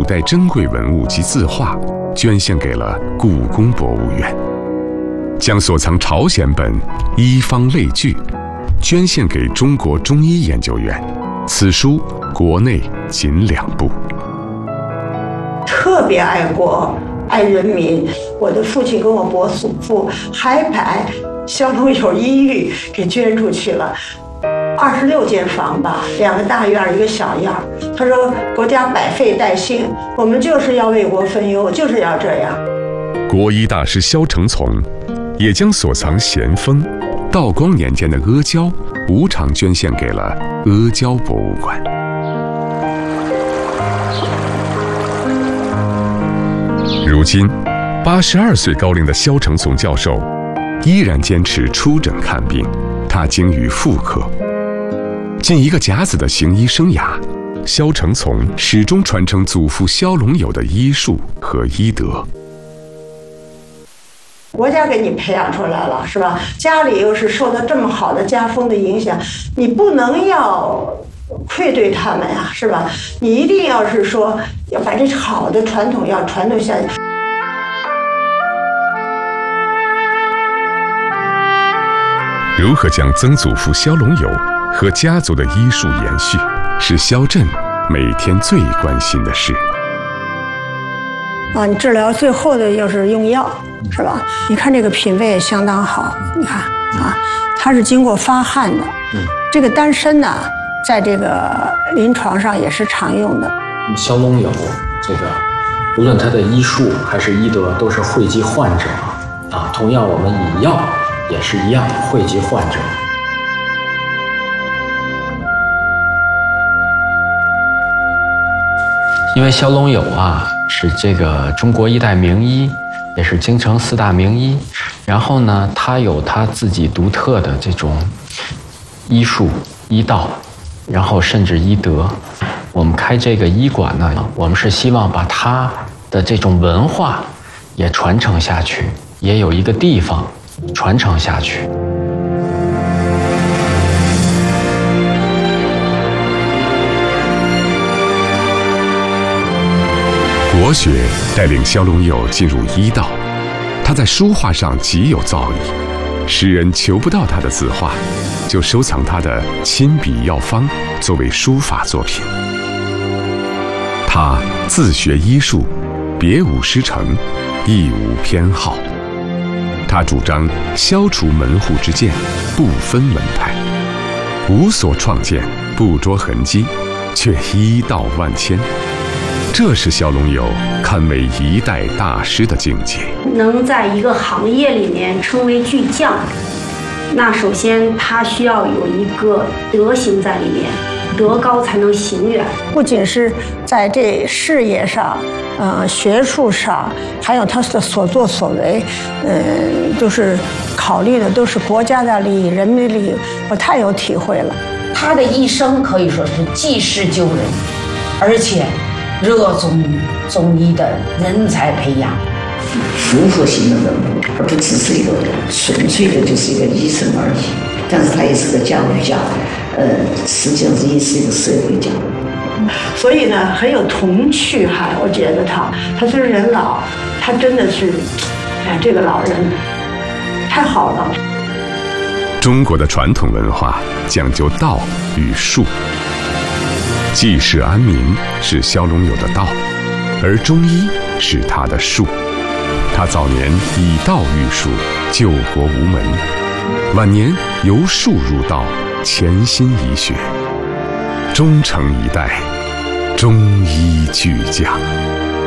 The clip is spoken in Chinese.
代珍贵文物及字画捐献给了故宫博物院，将所藏朝鲜本医方类聚捐献给中国中医研究院，此书国内仅2部。 特别爱国爱人民，我的父亲跟我伯祖父还把萧龙友医寓给捐出去了，26间房吧，2个大院1个小院。他说国家百废待兴，我们就是要为国分忧，就是要这样。 国医大师萧承从也将所藏咸丰、道光年间的阿胶无偿捐献给了阿胶博物馆。如今82岁高龄的萧承从教授依然坚持出诊看病，他精于妇科。近1个甲子的行医生涯，萧承从始终传承祖父萧龙友的医术和医德。 国家给你培养出来了，是吧？家里又是受到这么好的家风的影响，你不能要愧对他们呀，是吧？你一定要是说要把这好的传统要传承下去。 如何将曾祖父萧龙友和家族的医术延续，是萧震每天最关心的事。 你治疗最后的又是用药，是吧？你看这个品位也相当好，你看它是经过发汗的。这个丹参呢，在这个临床上也是常用的。 萧龙友这个，无论他的医术还是医德，都是惠及患者啊。同样，我们以药也是一样，惠及患者。因为萧龙友是这个中国1代名医，也是京城4大名医。然后呢，他有他自己独特的这种医术、医道，然后甚至医德。我们开这个医馆呢，我们是希望把他的这种文化也传承下去，也有一个地方传承下去。 国学带领萧龙友进入医道，他在书画上极有造诣，诗人求不到他的字画，就收藏他的亲笔药方作为书法作品。他自学医术，别无师承，亦无偏好。他主张消除门户之见，不分门派，无所创建，不着痕迹，却医道万千。这是萧龙友堪为1代大师的境界。 能在一个行业里面称为巨匠，那首先他需要有一个德行在里面，德高才能行远。 不仅是在这事业上，学术上，还有他的所作所为，就是考虑的都是国家的利益、人民的利益，我太有体会了。 他的一生可以说是济世救人，而且热衷中医的人才培养。 复合型的人物，而不只是一个纯粹的就是一个医生而已。但是他也是个教育家，实际上也是一个社会家。 所以呢，很有童趣哈。我觉得他虽然人老，他真的是，这个老人太好了。 中国的传统文化讲究道与术，济世安民是萧龙友的道，而中医是他的术。他早年以道育术，救国无门，晚年由术入道，潜心医学，终成1代中医巨匠。